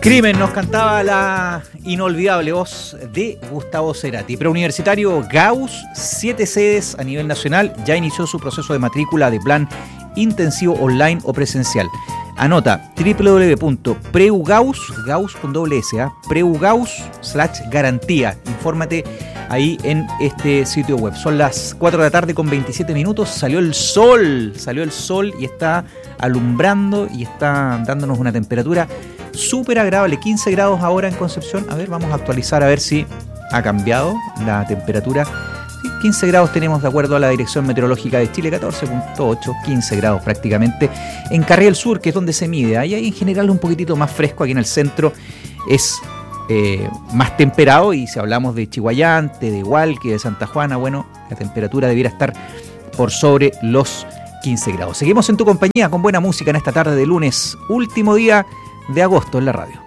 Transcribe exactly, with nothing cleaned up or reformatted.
Crimen nos cantaba la inolvidable voz de Gustavo Cerati. Preuniversitario Gauss, siete sedes a nivel nacional, ya inició su proceso de matrícula de plan intensivo online o presencial. Anota doble u doble u doble u punto preugaus, Gauss con doble S, ¿eh? preugaus slash garantía. Infórmate ahí en este sitio web. Son las cuatro de la tarde con veintisiete minutos. Salió el sol, salió el sol y está alumbrando y está dándonos una temperatura súper agradable. quince grados ahora en Concepción. A ver, vamos a actualizar a ver si ha cambiado la temperatura. Sí, quince grados tenemos de acuerdo a la Dirección Meteorológica de Chile, catorce punto ocho, quince grados prácticamente. En Carriel Sur, que es donde se mide, ahí hay en general un poquitito más fresco. Aquí en el centro es eh, más temperado, y si hablamos de Chihuayante, de Hualque, de Santa Juana, bueno, la temperatura debiera estar por sobre los quince grados. Seguimos en tu compañía con buena música en esta tarde de lunes, último día de agosto en la radio.